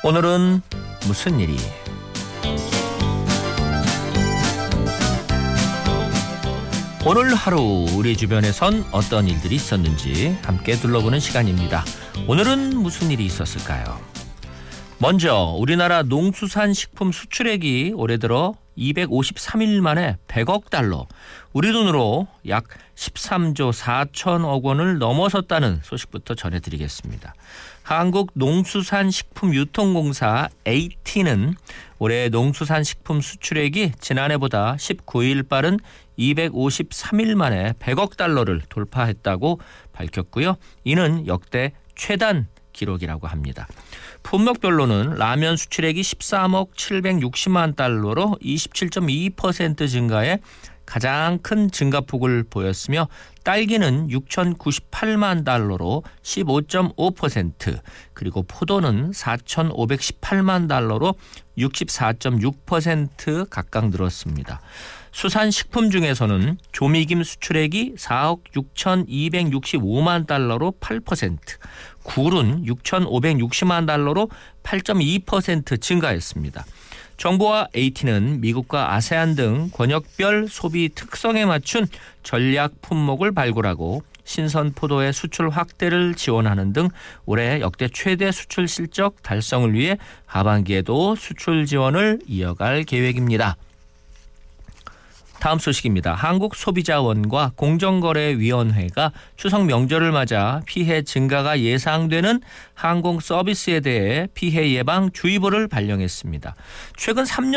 오늘은 무슨 일이? 오늘 하루 우리 주변에선 어떤 일들이 있었는지 함께 둘러보는 시간입니다. 오늘은 무슨 일이 있었을까요? 먼저 우리나라 농수산식품 수출액이 올해 들어 253일 만에 100억 달러, 우리 돈으로 약 13조 4천억 원을 넘어섰다는 소식부터 전해드리겠습니다. 한국농수산식품유통공사 AT는 올해 농수산식품 수출액이 지난해보다 19일 빠른 253일 만에 100억 달러를 돌파했다고 밝혔고요. 이는 역대 최단 기록이라고 합니다. 품목별로는 라면 수출액이 13억 760만 달러로 27.2% 증가해 가장 큰 증가폭을 보였으며 딸기는 6,098만 달러로 15.5%, 그리고 포도는 4,518만 달러로 64.6% 각각 늘었습니다. 수산식품 중에서는 조미김 수출액이 4억 6,265만 달러로 8%, 굴은 6,560만 달러로 8.2% 증가했습니다. 정부와 AT는 미국과 아세안 등 권역별 소비 특성에 맞춘 전략 품목을 발굴하고 신선 포도의 수출 확대를 지원하는 등 올해 역대 최대 수출 실적 달성을 위해 하반기에도 수출 지원을 이어갈 계획입니다. 다음 소식입니다. 한국소비자원과 공정거래위원회가 추석 명절을 맞아 피해 증가가 예상되는 항공 서비스에 대해 피해 예방 주의보를 발령했습니다. 최근 3년